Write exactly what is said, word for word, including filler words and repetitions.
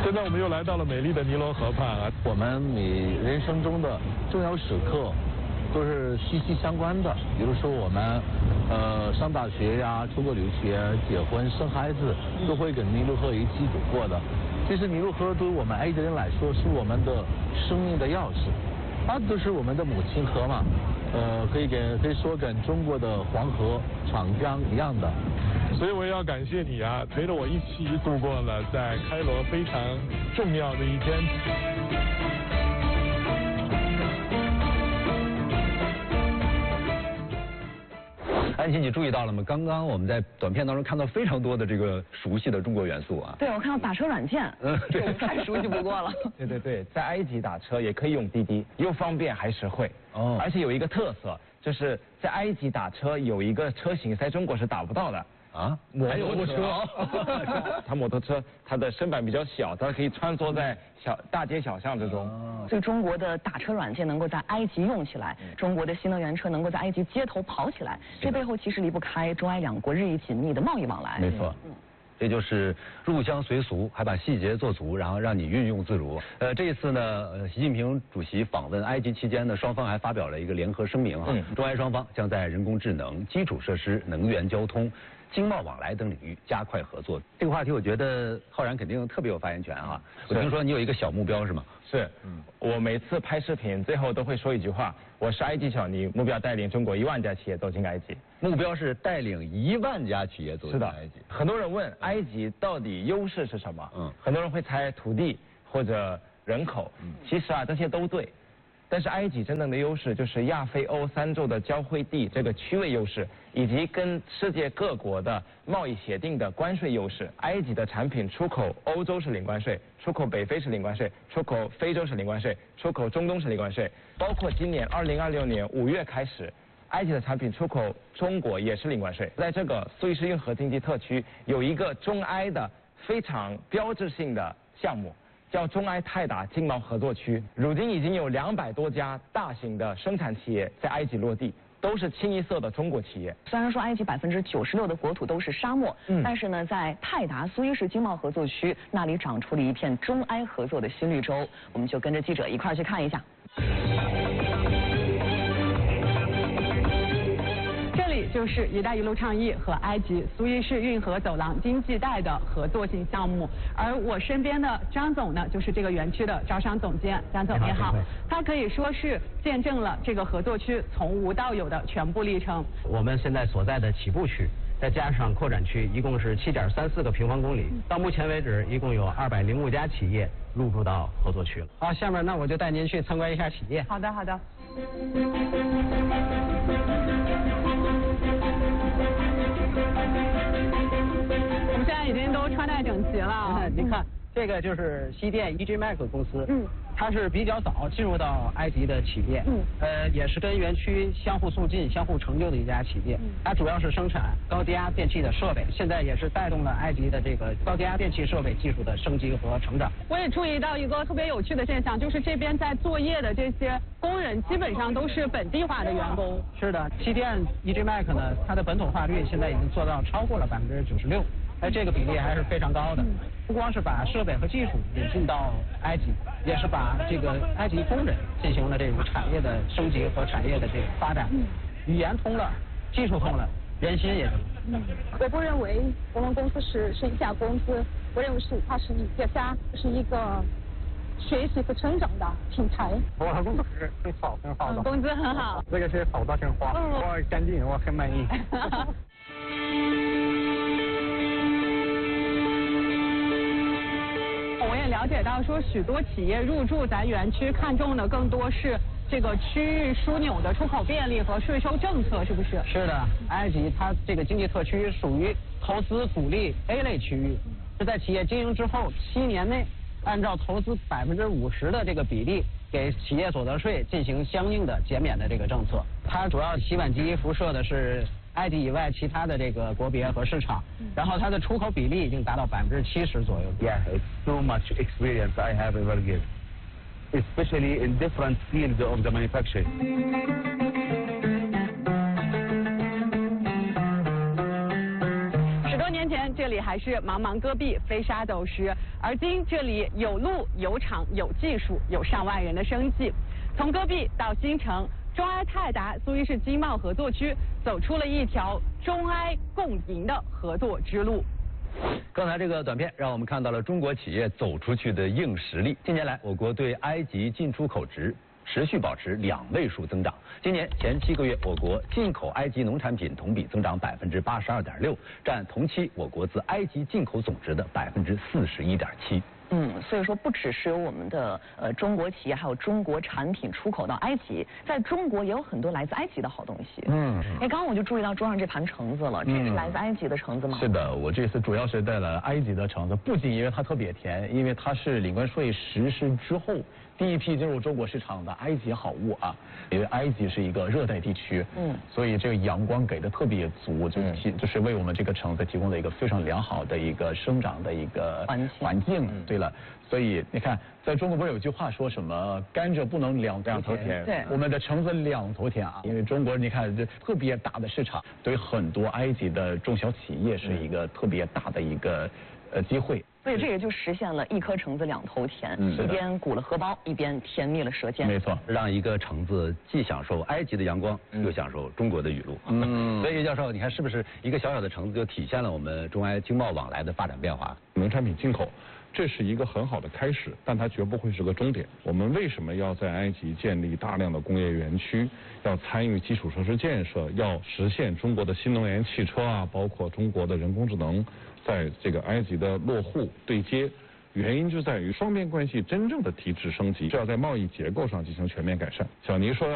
现在我们又来到了美丽的尼罗河畔啊。 我们你人生中的重要时刻都是息息相关的，比如说我们呃上大学呀、出国留学、结婚、生孩子，都会跟尼罗河一起度过的。其实尼罗河对于我们埃及人来说是我们的生命的钥匙，它就是我们的母亲河嘛，呃，可以给可以说跟中国的黄河、长江一样的。 所以我也要感谢你啊，陪着我一起度过了在开罗非常重要的一天。 安琪，你注意到了吗？刚刚我们在短片当中看到非常多的这个熟悉的中国元素啊。 对，我看到打车软件，嗯，对，太熟悉不过了。 对对对，在埃及打车也可以用滴滴，又方便还实惠。哦。而且有一个特色，就是在埃及打车有一个车型在中国是打不到的。啊，摩托车，它摩托车它的身板比较小，它可以穿梭在小大街小巷之中。 所以中国的打车软件能够在埃及用起来，中国的新能源车能够在埃及街头跑起来，这背后其实离不开中埃两国日益紧密的贸易往来。 没错。嗯。这就是入乡随俗，还把细节做足，然后让你运用自如。呃，这一次呢，呃，习近平主席访问埃及期间呢，双方还发表了一个联合声明啊，嗯、中埃双方将在人工智能、基础设施、能源、交通、经贸往来等领域加快合作。这个话题我觉得浩然肯定特别有发言权啊。我听说你有一个小目标是吗？ 是，嗯，我每次拍视频最后都会说一句话：我是埃及小尼，目标带领中国一万家企业走进埃及。 目标是带领一万家企业走进埃及。 很多人问埃及到底优势是什么？嗯，很多人会猜土地或者人口。嗯，其实啊这些都对。但是埃及真正的优势就是亚非欧三洲的交汇地这个区位优势，以及跟世界各国的贸易协定的关税优势。埃及的产品出口欧洲是零关税，出口北非是零关税，出口非洲是零关税，出口中东是零关税。包括今年二零二六年五月开始，埃及的产品出口中国也是零关税。在这个苏伊士运河经济特区有一个中埃的非常标志性的项目，叫中埃泰达经贸合作区，如今已经有两百多家大型的生产企业在埃及落地，都是清一色的中国企业。 虽然说埃及百分之九十六的国土都是沙漠，嗯，但是呢，在泰达苏伊士经贸合作区那里长出了一片中埃合作的新绿洲，我们就跟着记者一块儿去看一下。 就是“一带一路”倡议和埃及苏伊士运河走廊经济带的合作性项目，而我身边的张总呢，就是这个园区的招商总监。张总你好，他可以说是见证了这个合作区从无到有的全部历程。 我们现在所在的起步区，再加上扩展区，一共是七点三四个平方公里。到目前为止，一共有二百零五家企业入驻到合作区了。好，下面那我就带您去参观一下企业。 好的，好的。我们现在已经都穿戴整齐了。 嗯，您看，这个就是西电 E G Mac 公司。嗯。它是比较早进入到埃及的企业，嗯，呃，也是跟园区相互促进、相互成就的一家企业。嗯，它主要是生产高低压电器的设备，现在也是带动了埃及的这个高低压电器设备技术的升级和成长。 我也注意到一个特别有趣的现象，就是这边在作业的这些工人基本上都是本地化的员工。 是的，西电 E G Mac 呢，它的本土化率现在已经做到超过了百分之九十六。哎，这个比例还是非常高的。不光是把设备和技术引进到埃及，也是把这个埃及工人进行了这种产业的升级和产业的这个发展。语言通了，技术通了，人心也通。 嗯，我不认为我们公司是是一家公司，我认为是它是一个家，是一个学习和成长的平台。 我的工资很好，很好的。 工资很好。 这个是好大鲜花，我干净，我很满意。 我也了解到说，许多企业入驻咱园区看重的更多是这个区域枢纽的出口便利和税收政策，是不是？ 是的，埃及它这个经济特区属于投资鼓励 A 类区域，是在企业经营之后七年内，按照投资百分之五十的这个比例，给企业所得税进行相应的减免的这个政策。它主要洗碗机辐射的是埃及以外其他的这个国别和市场，然后它的出口比例已经达到百分之七十左右。 Yeah, it's so much experience I have in Belgium, especially in different fields of the manufacturing. 十多年前， 这里还是茫茫戈壁，飞沙走石，而今这里有路、有厂、有技术，有上万人的生计。从戈壁到新城，中埃泰达苏伊士经贸合作区走出了一条中埃共赢的合作之路。 刚才这个短片让我们看到了中国企业走出去的硬实力。近年来，我国对埃及进出口值持续保持两位数增长。今年前七个月，我国进口埃及农产品同比增长百分之八十二点六，占同期我国自埃及进口总值的百分之四十一点七。 嗯，所以说不只是有我们的呃中国企业，还有中国产品出口到埃及，在中国也有很多来自埃及的好东西。嗯，哎，刚刚我就注意到桌上这盘橙子了，这是来自埃及的橙子吗？ 是的，我这次主要是带了埃及的橙子，不仅因为它特别甜，因为它是领关税实施之后第一批进入中国市场的埃及好物啊。因为埃及是一个热带地区，嗯，所以这个阳光给的特别足，就提就是为我们这个橙子提供了一个非常良好的一个生长的一个环境。环境，对了，所以你看，在中国不是有句话说什么甘蔗不能两两头甜，对，我们的橙子两头甜啊，因为中国你看这特别大的市场，对很多埃及的中小企业是一个特别大的一个呃机会。 所以这也就实现了一颗橙子两头甜，嗯、一边鼓了荷包，一边甜蜜了舌尖。 没错，让一个橙子既享受埃及的阳光，嗯、又享受中国的雨露。嗯，所以于教授，你看是不是一个小小的橙子就体现了我们中埃经贸往来的发展变化？ 农产品进口，这是一个很好的开始，但它绝不会是个终点。我们为什么要在埃及建立大量的工业园区？要参与基础设施建设，要实现中国的新能源汽车啊，包括中国的人工智能在这个埃及的落户对接，原因就在于双边关系真正的提质升级，是要在贸易结构上进行全面改善。小尼说要